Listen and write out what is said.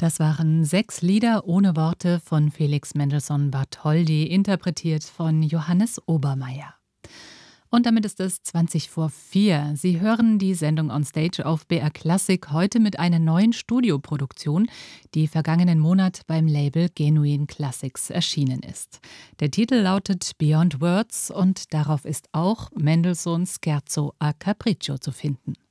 Das waren 6 Lieder ohne Worte von Felix Mendelssohn Bartholdy, interpretiert von Johannes Obermaier. Und damit ist es 20 vor 4. Sie hören die Sendung On Stage auf BR Classic, heute mit einer neuen Studioproduktion, die vergangenen Monat beim Label Genuine Classics erschienen ist. Der Titel lautet Beyond Words und darauf ist auch Mendelssohns Scherzo a Capriccio zu finden.